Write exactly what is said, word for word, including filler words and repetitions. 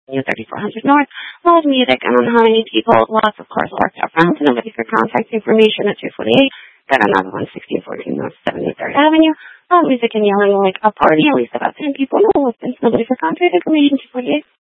thirty-four hundred North. Loud music and on how many people. Lots of cars parked out front. Nobody for contact information at two forty-eight. Got another one, sixteen fourteen North seventy-third Avenue. Loud music and yelling like a party. At least about ten people. No listens. Nobody for contact information. two forty-eight.